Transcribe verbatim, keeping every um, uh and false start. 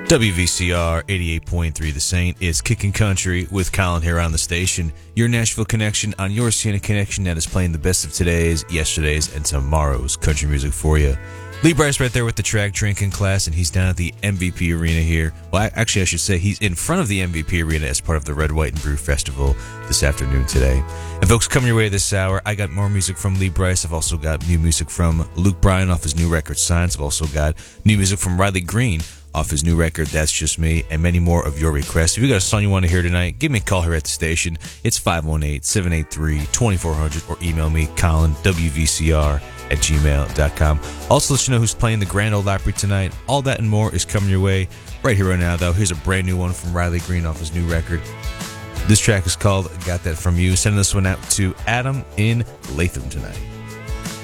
W V C R eighty-eight point three The Saint is Kicking Country with Colin here on the station. Your Nashville connection on your Siena connection that is playing the best of today's, yesterday's, and tomorrow's country music for you. Lee Brice right there with the track Drinking Class, and he's down at the M V P Arena here. Well, actually, I should say he's in front of the M V P Arena as part of the Red, White, and Brew Festival this afternoon today. And folks, coming your way this hour, I got more music from Lee Brice. I've also got new music from Luke Bryan off his new record, Signs. I've also got new music from Riley Green off his new record, That's Just Me, and many more of your requests. If you got a song you want to hear tonight, give me a call here at the station. It's five one eight, seven eight three, two four zero zero or email me, Colin, W V C R at gmail dot com. Also, let you know who's playing the Grand Ole Opry tonight. All that and more is coming your way right here, right now, though. Here's a brand new one from Riley Green off his new record. This track is called Got That From You. Send this one out to Adam in Latham tonight.